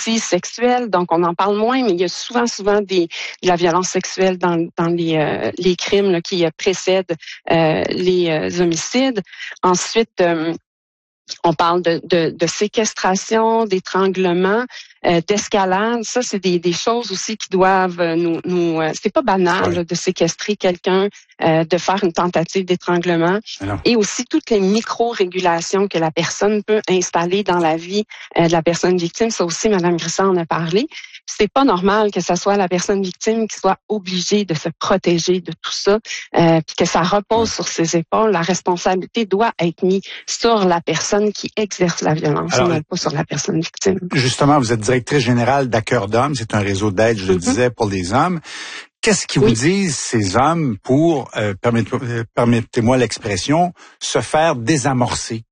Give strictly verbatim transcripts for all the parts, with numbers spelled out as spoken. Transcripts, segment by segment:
aussi sexuelle, donc on en parle moins, mais il y a souvent, souvent des, de la violence sexuelle dans, dans les, euh, les crimes là, qui précèdent euh, les euh, homicides. Ensuite, euh, on parle de, de, de séquestration, d'étranglement, euh, d'escalade. Ça, c'est des, des choses aussi qui doivent nous... nous euh, c'est pas banal ouais. là, de séquestrer quelqu'un, euh, de faire une tentative d'étranglement. Alors. Et aussi toutes les micro-régulations que la personne peut installer dans la vie euh, de la personne victime. Ça aussi, Mme Grisson en a parlé. C'est pas normal que ce soit la personne victime qui soit obligée de se protéger de tout ça, euh, puis que ça repose ouais. sur ses épaules. La responsabilité doit être mise sur la personne qui exerce la violence, Alors, non pas sur la personne victime. Justement, vous êtes directrice générale d'À Cœur d'Homme. C'est un réseau d'aide, je le mm-hmm. disais, pour les hommes. Qu'est-ce qu'ils oui. vous disent, ces hommes, pour, euh, permettez, euh, permettez-moi l'expression, se faire désamorcer?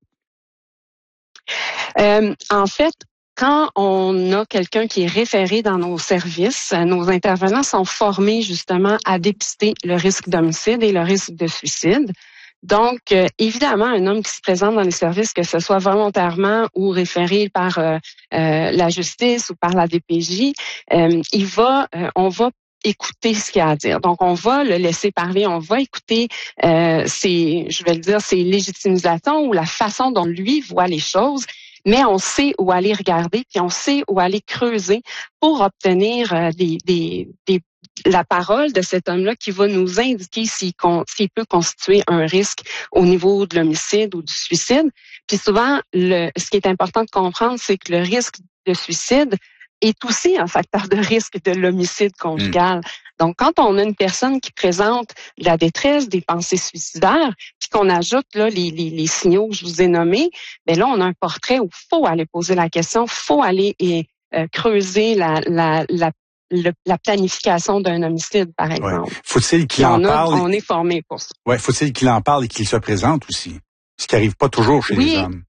Euh, en fait, quand on a quelqu'un qui est référé dans nos services, nos intervenants sont formés justement à dépister le risque d'homicide et le risque de suicide. Donc, euh, évidemment, un homme qui se présente dans les services, que ce soit volontairement ou référé par euh, euh, la justice ou par la D P J, euh, il va, euh, on va écouter ce qu'il a à dire. Donc, on va le laisser parler, on va écouter euh, ses, je vais le dire, ses légitimisations ou la façon dont lui voit les choses. Mais on sait où aller regarder, puis on sait où aller creuser pour obtenir euh, des, des, des, la parole de cet homme-là qui va nous indiquer s'il, con, s'il peut constituer un risque au niveau de l'homicide ou du suicide. Puis souvent, le, ce qui est important de comprendre, c'est que le risque de suicide est aussi un facteur de risque de l'homicide conjugal. Mmh. Donc, quand on a une personne qui présente de la détresse, des pensées suicidaires, puis qu'on ajoute là les, les, les signaux que je vous ai nommés, bien là, on a un portrait où il faut aller poser la question, il faut aller et, euh, creuser la, la, la, le, la planification d'un homicide, par exemple. Ouais. Faut-il qu'il en on a, parle? On est formé pour ça. Ouais, faut-il qu'il en parle et qu'il se présente aussi? Ce qui n'arrive pas toujours chez oui. les hommes.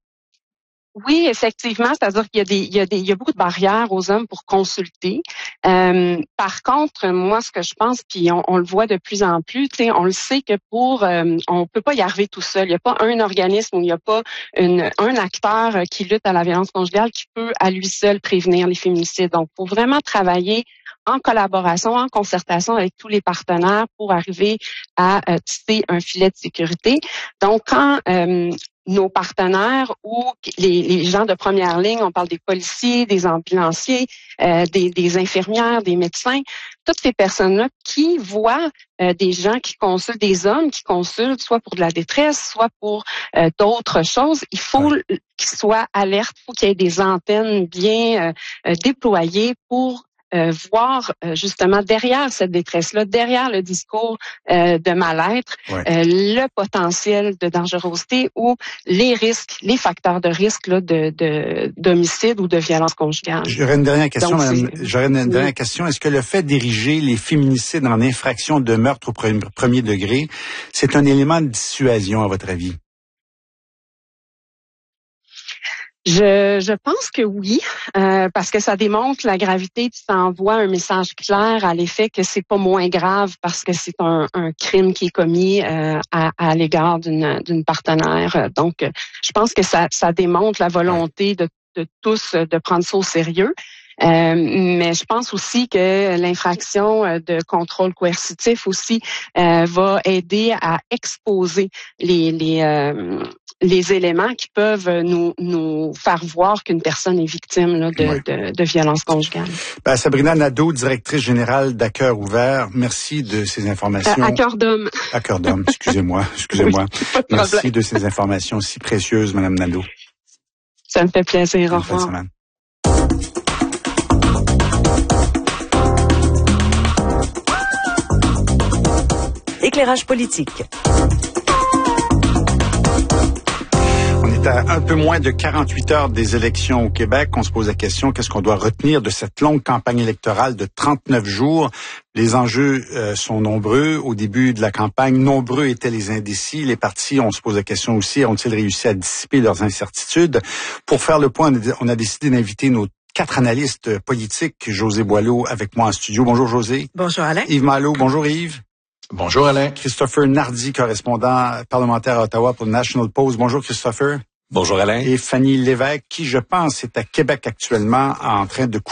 Oui, effectivement, c'est-à-dire qu'il y a des, il y a des, il y a beaucoup de barrières aux hommes pour consulter. Euh, par contre, moi, ce que je pense, puis on, on le voit de plus en plus, tu sais, on le sait que pour, euh, on peut pas y arriver tout seul. Il y a pas un organisme ou il y a pas une, un acteur qui lutte à la violence conjugale qui peut à lui seul prévenir les féminicides. Donc, faut vraiment travailler en collaboration, en concertation avec tous les partenaires pour arriver à euh, tisser un filet de sécurité. Donc, quand euh, nos partenaires ou les, les gens de première ligne, on parle des policiers, des ambulanciers, euh, des, des infirmières, des médecins, toutes ces personnes-là qui voient euh, des gens qui consultent, des hommes qui consultent, soit pour de la détresse, soit pour euh, d'autres choses, il faut ouais. qu'ils soient alertes, il faut qu'il y ait des antennes bien euh, déployées pour Euh, voir euh, justement derrière cette détresse-là, derrière le discours euh, de mal-être, ouais. euh, le potentiel de dangerosité ou les risques, les facteurs de risque là, de, de d'homicide ou de violence conjugale. J'aurais une dernière question, Donc, madame. J'aurais une dernière oui. question. Est-ce que le fait d'ériger les féminicides en infraction de meurtre au premier degré, c'est un élément de dissuasion à votre avis? Je, je pense que oui, euh, parce que ça démontre la gravité, puis ça envoie un message clair à l'effet que c'est pas moins grave parce que c'est un, un crime qui est commis euh, à, à l'égard d'une, d'une partenaire. Donc, je pense que ça, ça démontre la volonté de, de tous de prendre ça au sérieux. Euh, mais je pense aussi que l'infraction de contrôle coercitif aussi euh, va aider à exposer les les euh, les éléments qui peuvent nous nous faire voir qu'une personne est victime là, de, ouais. de de violence conjugale. Ben, Sabrina Nadeau, directrice générale d'À Cœur ouvert, merci de ces informations. Euh, à Cœur d'Homme. À Cœur d'Homme, excusez-moi, excusez-moi. Oui, merci problème. De ces informations si précieuses, Madame Nadeau. Ça me fait plaisir. Au revoir. Éclairage politique. On est à un peu moins de quarante-huit heures des élections au Québec. On se pose la question, qu'est-ce qu'on doit retenir de cette longue campagne électorale de trente-neuf jours? Les enjeux euh, sont nombreux. Au début de la campagne, nombreux étaient les indécis. Les partis, on se pose la question aussi, ont-ils réussi à dissiper leurs incertitudes? Pour faire le point, on a décidé d'inviter nos quatre analystes politiques. José Boileau avec moi en studio. Bonjour José. Bonjour Alain. Yves Malo. Bonjour Yves. Bonjour Alain. Christopher Nardi, correspondant parlementaire à Ottawa pour le National Post. Bonjour Christopher. Bonjour Alain. Et Fanny Lévesque, qui je pense est à Québec actuellement en train de